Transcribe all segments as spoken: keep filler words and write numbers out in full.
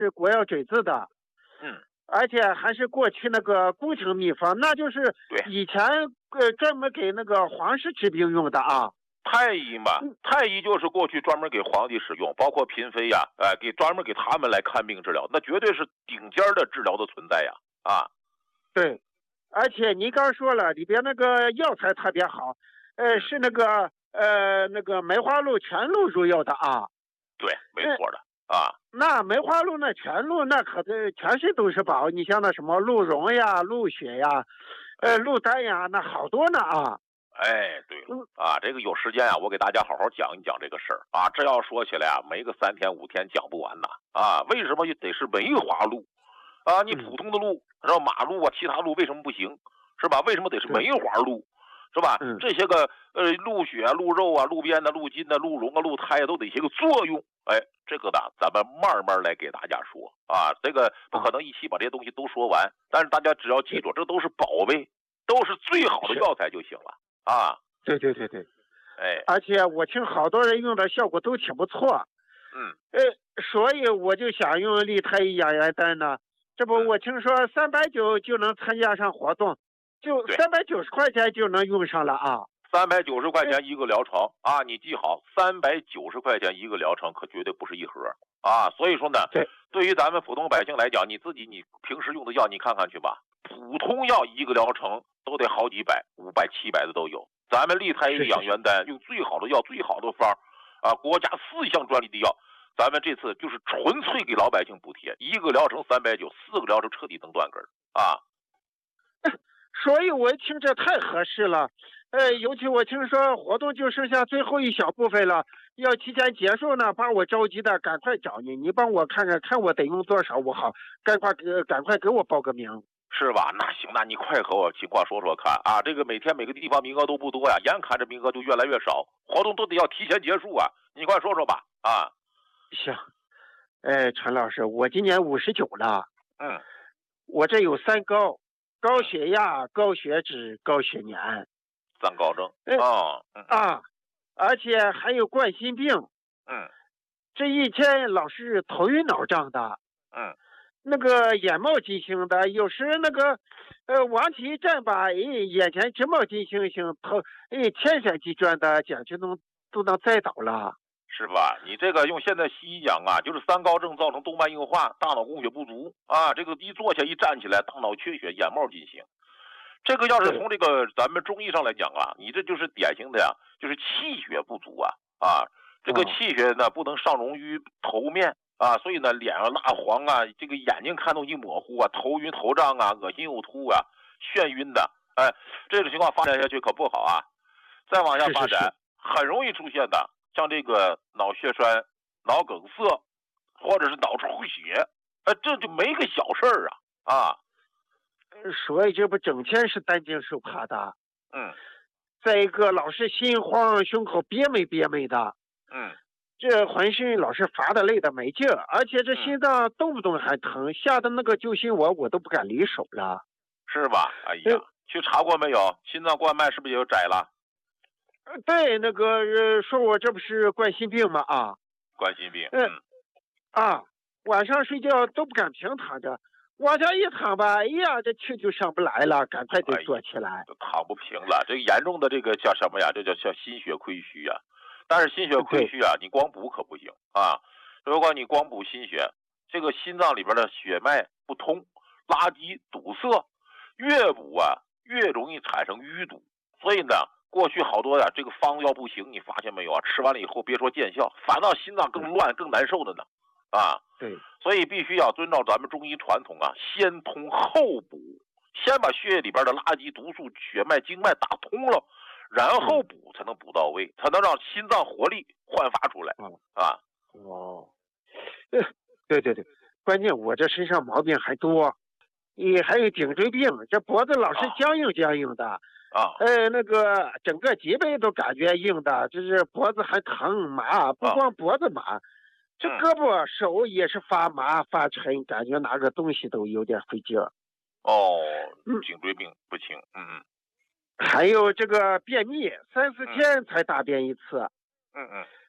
是国药锥子的， 嗯， 而且还是过去那个宫廷秘方，那就是以前呃专门给那个皇室治病用的啊。 太医嘛，太医就是过去专门给皇帝使用，包括嫔妃呀，哎，给专门给他们来看病治疗，那绝对是顶尖的治疗的存在呀，啊， 对，而且你刚说了，里边那个药材特别好，呃，是那个呃那个梅花鹿全鹿入药的啊。 对，没错的啊。 那梅花鹿那全鹿那可是全是都是宝，你像那什么鹿茸呀、鹿血呀、呃鹿丹呀，那好多呢啊。 哎，对了啊，这个有时间啊，我给大家好好讲一讲这个事儿啊。这要说起来啊，没个三天五天讲不完呐啊。为什么得是梅花鹿啊？你普通的鹿，然后马鹿啊，其他鹿为什么不行？是吧？为什么得是梅花鹿？是吧？ 嗯、 这些个呃鹿血、鹿肉啊、鹿鞭的、鹿筋的、鹿茸啊、鹿胎啊，都得些个作用。哎，这个呢，咱们慢慢来给大家说啊。这个不可能一期把这些东西都说完，但是大家只要记住，这都是宝贝，都是最好的药材就行了。啊， 对对对对， 哎， 而且我听好多人用的效果都挺不错， 嗯， 呃，所以我就想用利太医养元丹呢。这不，我听说三百九就能参加上活动，就三百九十块钱就能用上了啊。 三百九十块钱一个疗程啊，你记好，三百九十块钱一个疗程可绝对不是一盒啊。所以说呢， 对， 对于咱们普通百姓来讲，你自己你平时用的药，你看看去吧，普通药一个疗程都得好几百、五百、七百的都有。咱们利太医养元丹用最好的药、最好的方啊，国家四项专利的药，咱们这次就是纯粹给老百姓补贴，一个疗程三百九，四个疗程彻底能断根啊。 所以我一听这太合适了，呃，尤其我听说活动就剩下最后一小部分了，要提前结束呢，把我着急的赶快找你，你帮我看看，看我得用多少我好，赶快给赶快给我报个名。 是吧？那行，那你快和我情况说说看啊！这个每天每个地方名额都不多呀，眼看着名额就越来越少，活动都得要提前结束啊！你快说说吧啊！ 行，哎，陈老师，我今年五十九了， 嗯， 我这有三高，高血压、高血脂、高血粘， 三高症啊、嗯、啊，而且还有冠心病， 嗯， 这一天老是头晕脑胀的， 嗯。 那个眼冒金星的，有时那个，呃，往起一站吧，哎，眼前直冒金星星，头，哎，天旋地转的，简直能都能栽倒了， 是吧？你这个用现在西医讲啊，就是三高症造成动脉硬化、大脑供血不足啊，这个一坐下一站起来，大脑缺血、眼冒金星。这个要是从这个咱们中医上来讲啊，你这就是典型的呀，就是气血不足啊啊，这个气血呢不能上溶于头面。啊，所以呢，脸上蜡黄啊，这个眼睛看东西模糊啊，头晕头胀啊，恶心呕吐啊，眩晕的，哎，这种情况发展下去可不好啊。再往下发展，是是是很容易出现的，像这个脑血栓、脑梗塞，或者是脑出血，哎，这就没个小事儿啊啊。 所以这不整天是担惊受怕的。 嗯。 再一个，老是心慌，胸口憋闷憋闷的。 嗯。 这浑身老是乏的累的没劲儿，而且这心脏动不动还疼，吓得那个救心我我都不敢离手了， 是吧？哎呀，去查过没有？心脏冠脉是不是也有窄了？ 对，那个、呃、说我这不是冠心病吗？啊， 冠心病。 嗯，啊，晚上睡觉都不敢平躺着，往下一躺吧，哎呀，这气就上不来了，赶快得坐起来。 哎、躺不平了，这个严重的这个叫什么呀？这叫叫心血亏虚啊。但是心血亏虚啊，你光补可不行啊！如果你光补心血，这个心脏里边的血脉不通，垃圾堵塞，越补啊越容易产生淤堵。所以呢，过去好多呀、啊，这个方药不行，你发现没有啊？吃完了以后，别说见效，反倒心脏更乱、更难受的呢。啊， 对， 所以必须要遵照咱们中医传统啊，先通后补，先把血液里边的垃圾毒素、血脉、经脉打通了。然后补才能补到位，才能让心脏活力焕发出来、 嗯、 啊！ 哦，对对对，关键我这身上毛病还多，你还有颈椎病，这脖子老是僵硬僵硬的啊， 呃，那个整个脊背都感觉硬的，就是脖子还疼麻，不光脖子麻，啊、这胳膊、嗯、手也是发麻发沉，感觉拿个东西都有点费劲儿。 哦，颈椎病不轻，嗯嗯。 还有这个便秘，三四天才大便一次。 嗯嗯。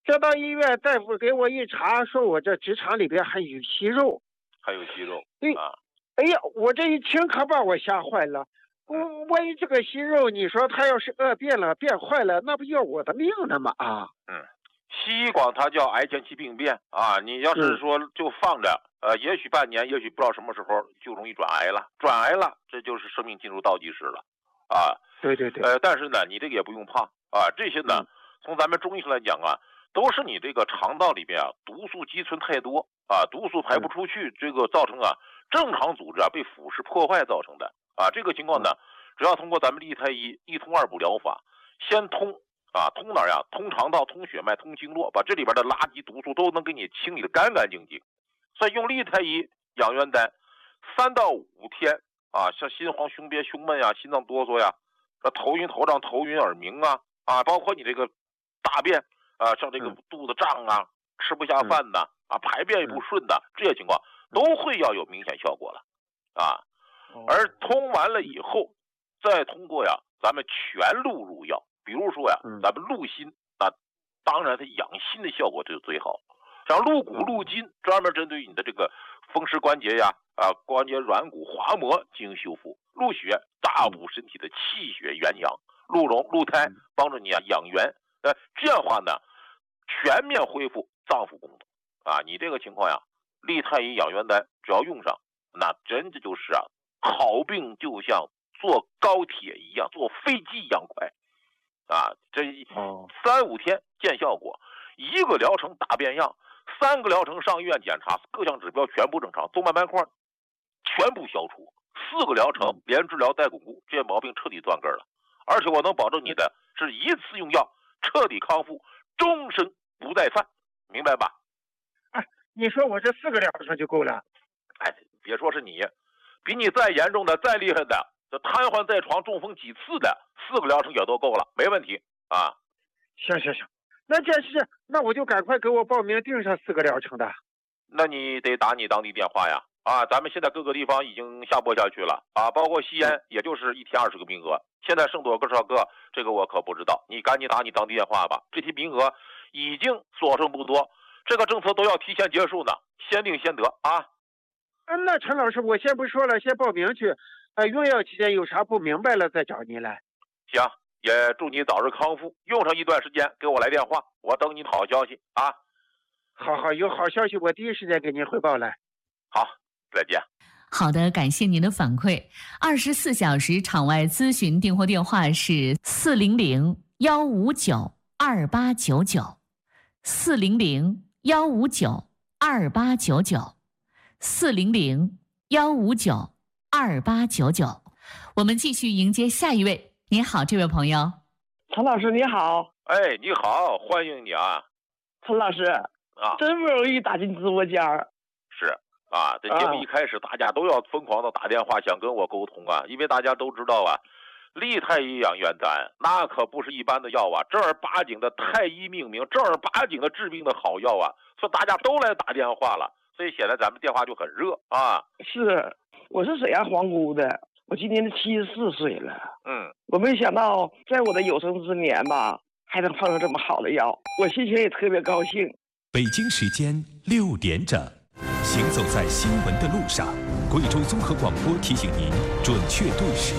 再到医院，大夫给我一查，说我这直肠里边还有息肉， 还有息肉啊！ 哎呀，我这一听可把我吓坏了。我万一这个息肉，你说它要是恶变了、变坏了，那不要我的命了吗？啊， 嗯，西医管它叫癌前期病变啊。你要是说就放着，呃，也许半年，也许不知道什么时候就容易转癌了。转癌了，这就是生命进入倒计时了啊。 对对对。 呃，但是呢，你这个也不用怕啊。这些呢，从咱们中医上来讲啊，都是你这个肠道里边啊毒素积存太多啊，毒素排不出去，这个造成啊正常组织啊被腐蚀破坏造成的啊。这个情况呢，只要通过咱们利太医一通二补疗法，先通啊通哪儿呀？通肠道、通血脉、通经络，把这里边的垃圾毒素都能给你清理的干干净净。所以用利太医养元丹，三到五天啊，像心慌、胸憋、胸闷呀、心脏哆嗦呀，头晕、头胀、头晕耳鸣啊啊，包括你这个大便啊，像这个肚子胀啊、吃不下饭呐啊、排便也不顺呐，这些情况都会要有明显效果了啊。而通完了以后，再通过呀，咱们全路入药，比如说呀，咱们入心啊，当然它养心的效果就最好。像入骨、入筋，专门针对你的这个风湿关节呀、啊关节软骨、滑膜进行修复；入血，大补身体的气血元阳；入脓、入胎，帮助你啊养元。呃，这样的话呢，全面恢复脏腑功能啊。你这个情况呀，利太医养元丹只要用上，那真的就是啊，好病就像坐高铁一样，坐飞机一样快啊！这三五天见效果，一个疗程大变样。三个疗程上医院检查，各项指标全部正常，动脉斑块全部消除。四个疗程连治疗带巩固，这些毛病彻底断根了。而且我能保证你的是一次用药彻底康复，终身不再犯，明白吧？ 哎，你说我这四个疗程就够了？ 哎，别说是你，比你再严重的、再厉害的，这瘫痪在床、中风几次的，四个疗程也都够了，没问题啊。 行行行。那这是，那我就赶快给我报名订上四个疗程的。 那你得打你当地电话呀！啊，咱们现在各个地方已经下播下去了啊，包括西安，也就是一天二十个名额。现在剩多少个？这个我可不知道。你赶紧打你当地电话吧，这些名额已经所剩不多，这个政策都要提前结束呢，先定先得啊。 嗯，那陈老师，我先不说了，先报名去。呃，用药期间有啥不明白了再找您来。 行。也祝你早日康复，用上一段时间给我来电话，我等你的好消息啊！ 好好，有好消息我第一时间给您汇报来。 好，再见。 好的，感谢您的反馈。二十四小时场外咨询订货电话是四零零幺五九二八九九，四零零幺五九二八九九，四零零幺五九二八九九。我们继续迎接下一位。你好，这位朋友。 陈老师你好。 哎，你好，欢迎你啊。 陈老师啊，真不容易打进直播间。 是啊，这节目一开始大家都要疯狂的打电话想跟我沟通啊，因为大家都知道啊，利太医养元丹那可不是一般的药啊，正儿八经的太医命名，正儿八经的治病的好药啊，所以大家都来打电话了，所以显得咱们电话就很热啊。 是，我是沈阳皇姑的。我今年七十四岁了， 嗯， 我没想到在我的有生之年吧，还能碰上这么好的药，我心情也特别高兴。 北京时间六点整，行走在新闻的路上，贵州综合广播提醒您准确度时。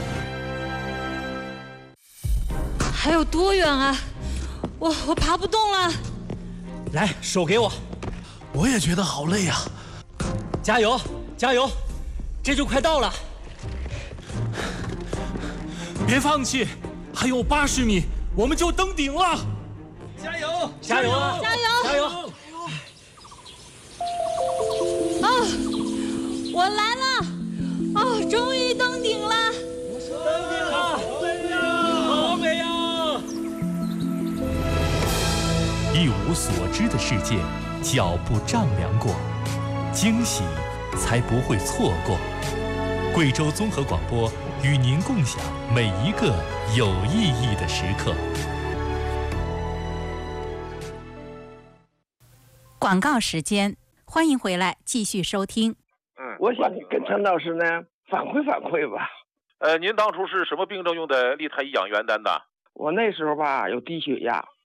还有多远啊？我我爬不动了。 来，手给我。 我也觉得好累呀、 啊。加油，加油，这就快到了。别放弃，还有八十米，我们就登顶了！ 加油！ 加油！ 加油！ 加油！ 啊，我来了！哦，终于登顶了！ 登顶了！好美呀！ 一无所知的世界，脚步丈量过，惊喜才不会错过。贵州综合广播与您共享每一个有意义的时刻。 广告时间，欢迎回来继续收听。 嗯， 我想跟陈老师呢反馈反馈吧。 呃，您当初是什么病症用的利太医养元丹的？ 我那时候吧有低血压。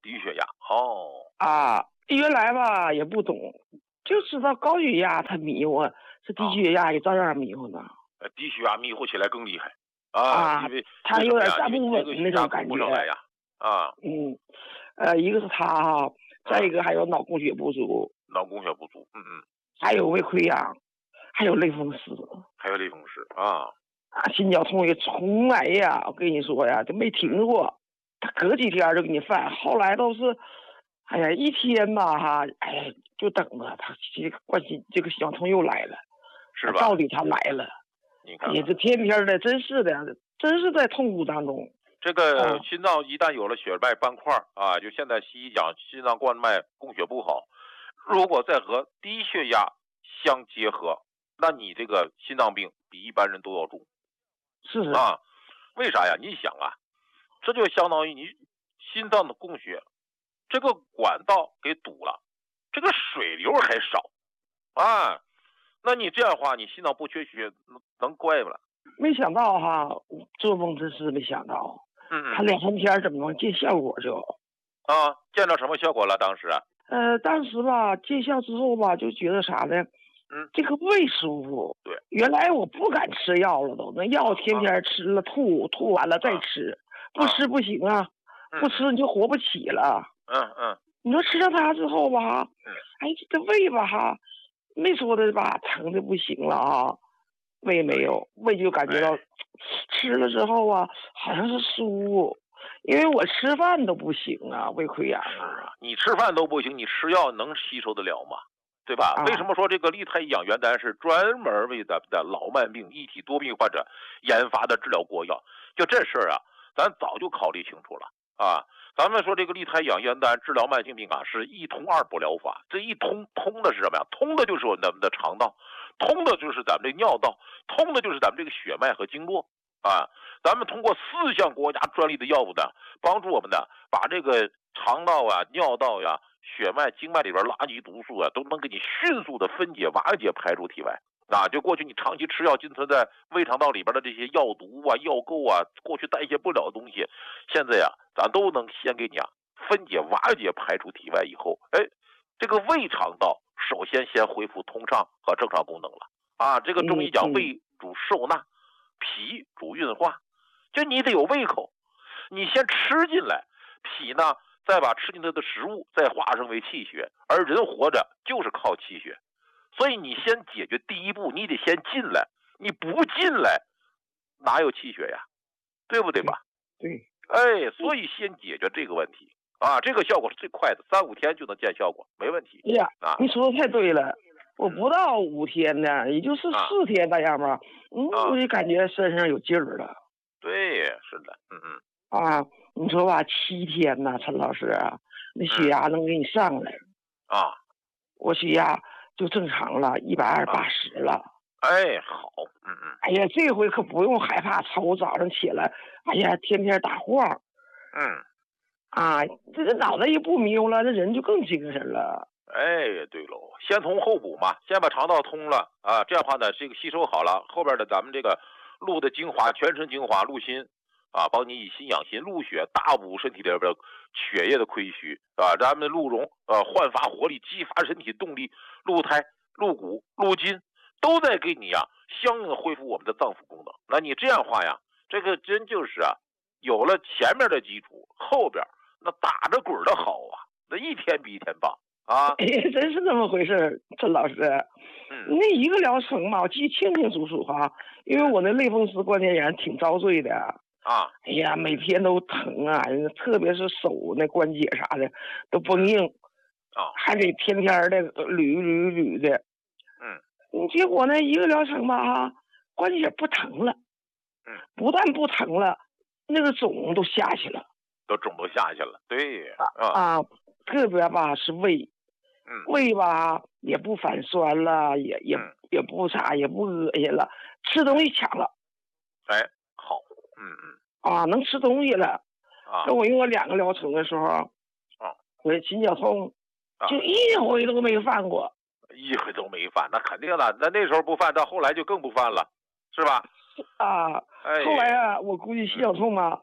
低血压哦。 啊，原来吧也不懂，就知道高血压它迷糊，这低血压也照样迷糊呢。 呃，低血压迷糊起来更厉害啊， 啊因为他有点站不稳那种感觉呀。啊， 嗯，呃，一个是他哈，再一个还有脑供血不足， 脑供血不足，嗯嗯， 还有胃溃疡，还有类风湿， 还有类风湿啊。 啊，心绞痛也从来呀，我跟你说呀，就没停过，他隔几天就给你犯，后来都是，哎呀，一天吧哈，哎呀，就等着他这个冠心这个心绞痛又来了， 是吧？ 到底他来了， 你看， 也这天天的，真是的，真是在痛苦当中。 这个心脏一旦有了血脉斑块啊，就现在西医讲心脏冠脉供血不好，如果再和低血压相结合，那你这个心脏病比一般人都要重。 是是啊，为啥呀？你想啊，这就相当于你心脏的供血这个管道给堵了，这个水流还少啊，那你这样的话，你心脏不缺血能怪不了？ 没想到哈，做梦真是没想到。 嗯， 他两三天怎么能见效果就？ 啊，见到什么效果了？当时？ 呃，当时吧，见效之后吧，就觉得啥呢？ 嗯， 这个胃舒服。 对， 原来我不敢吃药了都，那药天天吃了吐，啊、吐完了再吃，啊、不吃不行啊， 嗯、 不吃你就活不起了。 嗯嗯。 你说吃上它之后吧， 嗯， 哎，这胃吧哈，没说的吧，疼的不行了啊，胃没有，胃就感觉到。哎，吃了之后啊，好像是舒服，因为我吃饭都不行啊，胃溃疡啊。 你吃饭都不行，你吃药能吸收得了吗？对吧？啊、为什么说这个利泰养元丹是专门为咱们的老慢病、一体多病患者研发的治疗国药？就这事儿啊，咱早就考虑清楚了啊。咱们说这个利泰养元丹治疗慢性病啊，是一通二补疗法。这一通通的是什么呀？通的就是咱们的肠道，通的就是咱们这尿道，通的就是咱们这个血脉和经络啊。咱们通过四项国家专利的药物呢，帮助我们呢把这个肠道啊、尿道呀、血脉、经脉里边垃圾毒素啊，都能给你迅速的分解、瓦解、排出体外。啊，就过去你长期吃药浸存在胃肠道里边的这些药毒啊、药垢啊，过去代谢不了的东西，现在呀，咱都能先给你啊分解、瓦解、排出体外以后，哎，这个胃肠道首先先恢复通畅和正常功能了啊。这个中医讲胃主受纳，脾主运化，就你得有胃口，你先吃进来，脾呢再把吃进来的食物再化生为气血，而人活着就是靠气血。所以你先解决第一步，你得先进来，你不进来，哪有气血呀？对不对吧？ 对。 哎，所以先解决这个问题啊，这个效果是最快的，三五天就能见效果，没问题。 哎呀， 啊， 你说的太对了，我不到五天呢，也就是四天那样吧， 啊、 嗯，我就感觉身上有劲儿了。 对，是的，嗯嗯。 啊，你说吧，七天呢，陈老师，那血压能给你上来。 嗯、啊， 我血压就正常了，一百二八十了。 哎，好，嗯嗯。 哎呀，这回可不用害怕，瞅早上起来，哎呀，天天打晃。 嗯。 啊，这个脑袋一不迷糊了，这人就更精神了。 哎，对喽，先通后补嘛，先把肠道通了啊，这样的话呢，这个吸收好了，后边的咱们这个鹿的精华，全身精华，鹿心啊，帮你以心养心，鹿血大补身体里边血液的亏虚啊，咱们鹿茸呃焕发活力，激发身体动力，鹿胎、鹿骨、鹿筋都在给你啊相应的恢复我们的脏腑功能。那你这样话呀，这个真就是啊，有了前面的基础，后边那打着滚的好啊，那一天比一天棒啊！ 哎，真是这么回事，陈老师。 嗯， 那一个疗程嘛，我记清清楚楚哈，因为我那类风湿关节炎挺遭罪的啊。 哎呀，每天都疼啊，特别是手那关节啥的都绷硬啊， 还得天天的捋捋捋的。 嗯， 结果呢，一个疗程吧哈，关节不疼了。 嗯， 不但不疼了，那个肿都下去了。 都肿都下去了，对啊啊，特别吧是胃， 嗯， 胃吧也不反酸了，也也、 嗯、 也不啥，也不恶心了，吃东西强了， 哎，好，嗯嗯， 啊，能吃东西了， 啊， 跟我用过两个疗程的时候，啊，我心绞痛，就一回都没犯过， 一回都没犯，那肯定的，那那时候不犯，到后来就更不犯了，是吧？ 啊， 哎， 后来啊，我估计心绞痛嘛。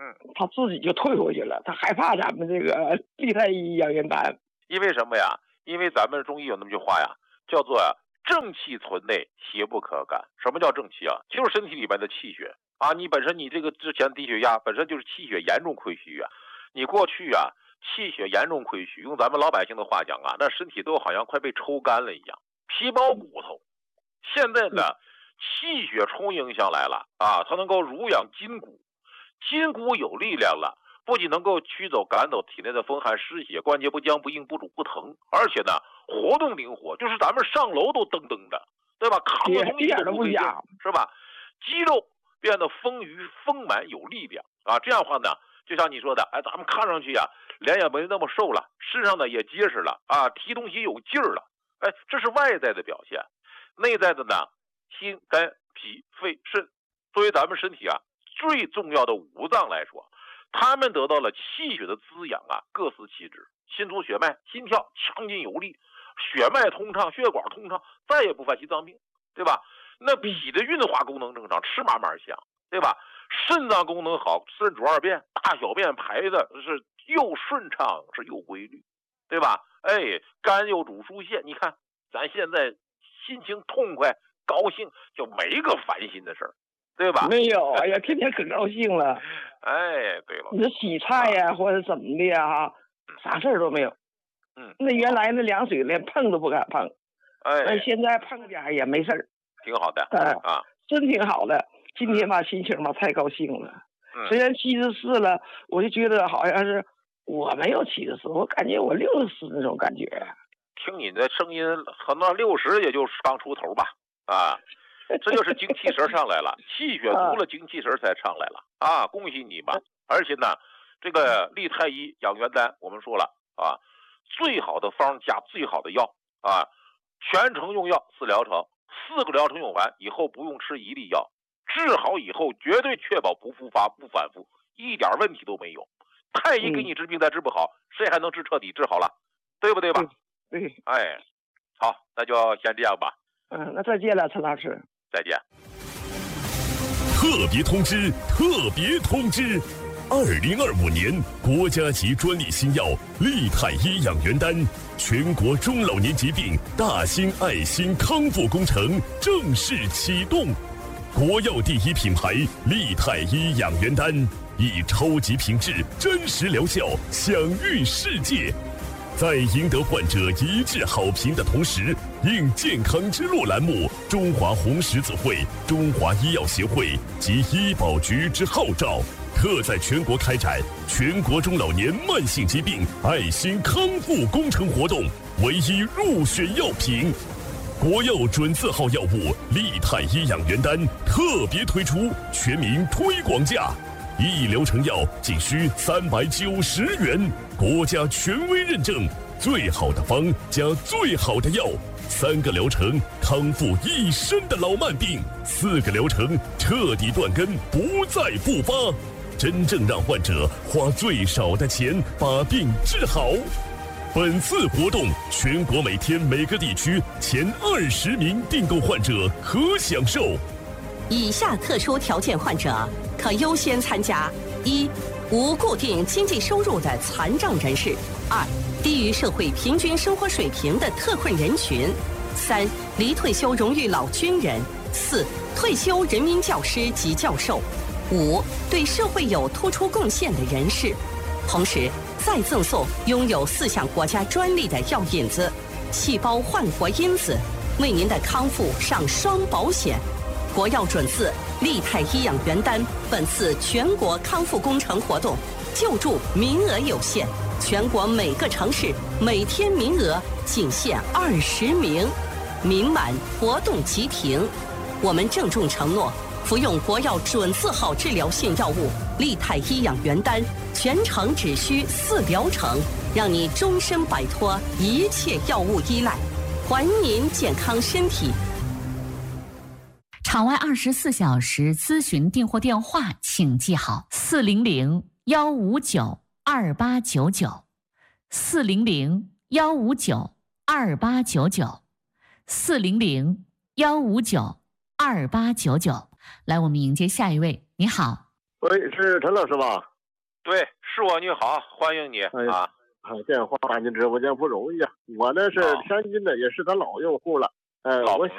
嗯， 他自己就退回去了，他害怕咱们这个利太医养元丹。 因为什么呀？因为咱们中医有那么句话呀，叫做呀正气存内，邪不可干。什么叫正气啊？就是身体里边的气血啊。你本身你这个之前低血压本身就是气血严重亏虚啊，你过去啊气血严重亏虚，用咱们老百姓的话讲啊，那身体都好像快被抽干了一样，皮包骨头。现在呢，气血充盈下来了啊，它能够濡养筋骨，筋骨有力量了，不仅能够驱走赶走体内的风寒湿邪，关节不僵不硬不肿不疼，而且呢活动灵活，就是咱们上楼都噔噔的，对吧？扛个东西都不费劲，是吧？肌肉变得丰腴丰满有力量啊，这样的话呢，就像你说的，哎，咱们看上去呀、啊，脸也没那么瘦了，身上呢也结实了啊，提东西有劲儿了，哎，这是外在的表现。内在的呢，心肝脾肺肾，作为咱们身体啊最重要的五脏来说，他们得到了气血的滋养啊，各司其职，心主血脉，心跳强劲有力，血脉通畅，血管通畅，再也不犯心脏病，对吧？那脾的运化功能正常，吃嘛嘛香，对吧？肾脏功能好，肾主二便，大小便排的是又顺畅是又规律，对吧？哎，肝又主疏泄，你看咱现在心情痛快高兴，就没个烦心的事儿，对吧？ 没有，哎呀，天天可高兴了。 哎，对了， 你说洗菜呀、啊，或者怎么的呀、啊，啥事儿都没有。 嗯， 那原来那凉水连碰都不敢碰， 哎， 那现在碰点也没事儿， 挺好的。 哎、 啊， 真挺好的。今天吧，心情吧太高兴了。 嗯、 虽然七十四了，我就觉得好像是我没有七十四，我感觉我六十四那种感觉。 听你的声音，可能六十也就刚出头吧，啊，这就是精气神上来了，气血足了，精气神才上来了啊！恭喜你吧！而且呢，这个利太医养元丹，我们说了啊，最好的方加最好的药啊，全程用药四疗程，四个疗程用完以后不用吃一粒药，治好以后绝对确保不复发不反复，一点问题都没有。太医给你治病再治不好，嗯、谁还能治彻底治好了？对不对吧？ 对， 哎，好，那就先这样吧。 嗯，那再见了，陈老师。 再见。 特别通知，特别通知！二零二五年国家级专利新药利太医养元丹全国中老年疾病大型爱心康复工程正式启动。国药第一品牌利太医养元丹以超级品质、真实疗效享誉世界。在赢得患者一致好评的同时，应健康之路栏目中华红十字会、中华医药协会及医保局之号召，特在全国开展全国中老年慢性疾病爱心康复工程活动，唯一入选药品。国药准字号药物利太医养元丹特别推出全民推广价。一疗程药仅需三百九十元，国家权威认证，最好的方加最好的药，三个疗程康复一身的老慢病，四个疗程彻底断根，不再复发，真正让患者花最少的钱把病治好。本次活动，全国每天每个地区前二十名订购患者可享受。 以下特殊条件患者可优先参加：一、无固定经济收入的残障人士；二、低于社会平均生活水平的特困人群；三、离退休荣誉老军人；四、退休人民教师及教授；五、对社会有突出贡献的人士。同时，再赠送拥有四项国家专利的药引子、细胞焕活因子，为您的康复上双保险。国药准字利太医养元丹本次全国康复工程活动救助名额有限，全国每个城市每天名额仅限二十名，名满活动即停。我们郑重承诺，服用国药准字号治疗性药物利太医养元丹，全程只需四疗程，让你终身摆脱一切药物依赖，还您健康身体。 场外二十四小时咨询订货电话，请记好：四零零幺五九二八九九，四零零幺五九二八九九，四零零幺五九二八九九。来，我们迎接下一位。你好， 喂，是陈老师吧？ 对，是我，你好，欢迎你、 哎、 啊！ 啊，电话打进直播间不容易啊！我呢是天津的，也是咱老用户了。呃，我想